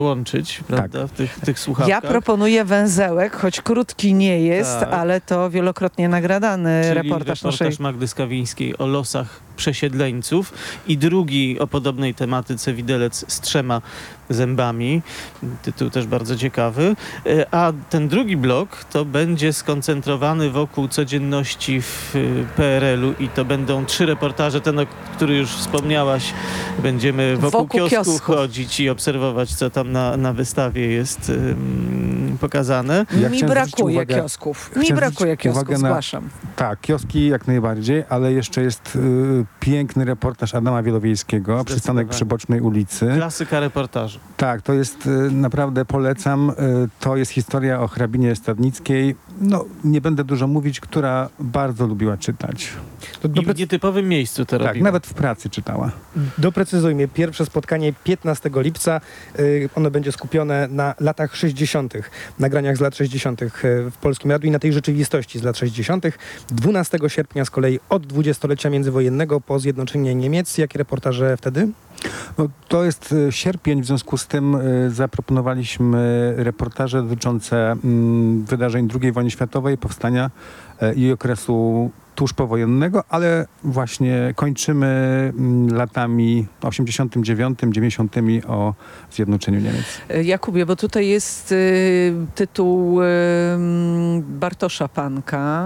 łączyć, prawda, w tych słuchawkach. Ja proponuję węzełek, choć krótki nie jest, Tak. ale to wielokrotnie nagradany Czyli reportaż naszej... Magdy Skawińskiej o losach przesiedleńców i drugi o podobnej tematyce, Widelec z 3 zębami. Tytuł też bardzo ciekawy. A ten drugi blok to będzie skoncentrowany wokół codzienności w PRL-u i to będą 3 reportaże. Ten, o który już wspomniałaś, będziemy wokół kiosku chodzić i obserwować, co tam na wystawie jest pokazane. Ja Mi chciałem brakuje zwrócić uwagę- kiosków. chciałem Mi brakuje zwrócić uwagę kiosków, na- zgłaszam. Tak, kioski jak najbardziej, ale jeszcze jest piękny reportaż Adama Wielowiejskiego, Przystanek przy Bocznej ulicy. Klasyka reportażu. Tak, to jest naprawdę polecam. To jest historia o hrabinie Stadnickiej. No, nie będę dużo mówić, która bardzo lubiła czytać. I w nietypowym miejscu to Tak, robimy. nawet w pracy czytała. Doprecyzujmy, pierwsze spotkanie 15 lipca, ono będzie skupione na latach 60., nagraniach z lat 60. w Polskim Radiu i na tej rzeczywistości z lat 60. 12 sierpnia z kolei od dwudziestolecia międzywojennego po zjednoczenie Niemiec. Jakie reportaże wtedy? No, to jest sierpień, w związku z tym zaproponowaliśmy reportaże dotyczące wydarzeń II wojny światowej, powstania i okresu tuż powojennego, ale właśnie kończymy latami 89, 90 o zjednoczeniu Niemiec. Jakubie, bo tutaj jest tytuł Bartosza Panka.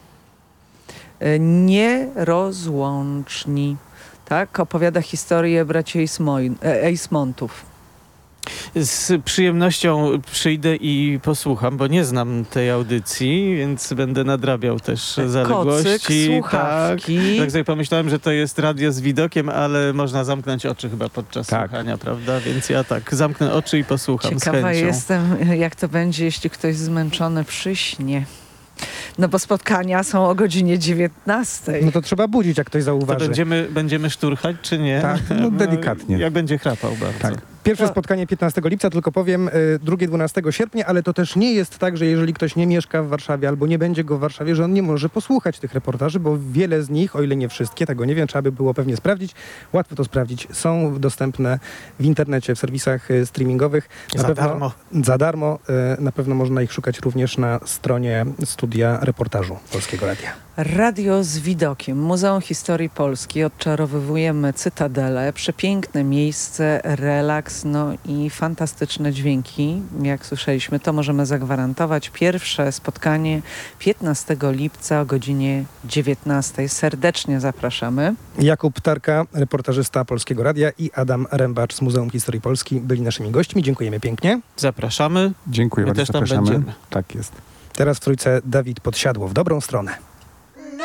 Nierozłączni. Tak? Opowiada historię braci Eismontów. Z przyjemnością przyjdę i posłucham, bo nie znam tej audycji, więc będę nadrabiał też zaległości. Kocyk, słuchawki. Tak sobie pomyślałem, że to jest radio z widokiem, ale można zamknąć oczy chyba podczas Tak. słuchania, prawda? Więc ja tak zamknę oczy i posłucham z Ciekawa chęcią. jestem, jak to będzie, jeśli ktoś zmęczony przyśnie. No bo spotkania są o godzinie 19. No to trzeba budzić, jak ktoś To zauważy. będziemy szturchać, czy nie? Tak, no delikatnie. Jak będzie chrapał bardzo. Tak. Pierwsze spotkanie 15 lipca, tylko powiem, drugie 12 sierpnia, ale to też nie jest tak, że jeżeli ktoś nie mieszka w Warszawie albo nie będzie go w Warszawie, że on nie może posłuchać tych reportaży, bo wiele z nich, o ile nie wszystkie, tego nie wiem, trzeba by było pewnie sprawdzić, łatwo to sprawdzić, są dostępne w internecie, w serwisach streamingowych. Darmo. Za darmo. Na pewno można ich szukać również na stronie Studia Reportażu Polskiego Radia. Radio z widokiem. Muzeum Historii Polski. Odczarowywujemy Cytadelę. Przepiękne miejsce, relaks, no i fantastyczne dźwięki. Jak słyszeliśmy, to możemy zagwarantować. Pierwsze spotkanie 15 lipca o godzinie 19. Serdecznie zapraszamy. Jakub Tarka, reportażysta Polskiego Radia i Adam Rębacz z Muzeum Historii Polski byli naszymi gośćmi. Dziękujemy pięknie. Zapraszamy. Dziękuję My bardzo, też tam zapraszamy. będziemy. Tak jest. Teraz w Trójce Dawid Podsiadło w dobrą stronę.